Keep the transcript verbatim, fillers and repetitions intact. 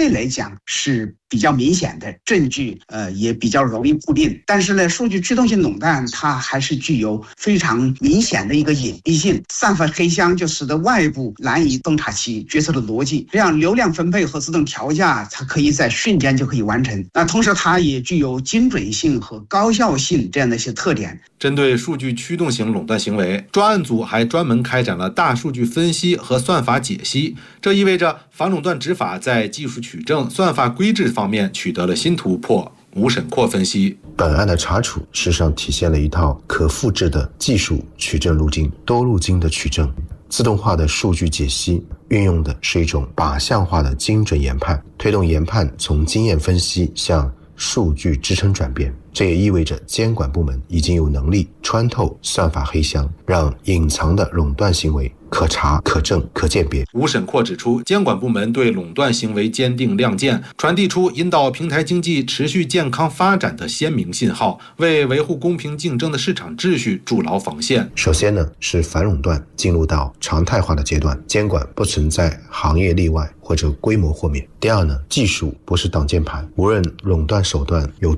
对来讲是比较明显的，证据呃也比较容易固定。但是呢，数据驱动性垄断它还是具有非常明显的一个隐蔽性，散发黑箱就使得外部难以洞察其决策的逻辑，这样流量分配和自动调价它可以在瞬间就可以完成。那同时它也具有精准性和高效性这样的一些特点。 针对数据驱动型垄断行为，专案组还专门开展了大数据分析和算法解析，这意味着反垄断执法在技术取证、算法规制方面取得了新突破。吴沈括分析， 本案的查处事实上体现了一套可复制的技术取证路径，多路径的取证，自动化的数据解析，运用的是一种靶向化的精准研判，推动研判从经验分析向数据支撑转变。这也意味着监管部门已经有能力穿透算法黑箱，让隐藏的垄断行为可查、可证、可鉴别。 吴沈括指出，监管部门对垄断行为坚定亮剑，传递出引导平台经济持续健康发展的鲜明信号，为维护公平竞争的市场秩序筑牢防线。 首先呢，是反垄断进入到常态化的阶段，监管不存在行业例外或者规模豁免。第二呢，技术不是挡箭牌，无论垄断手段有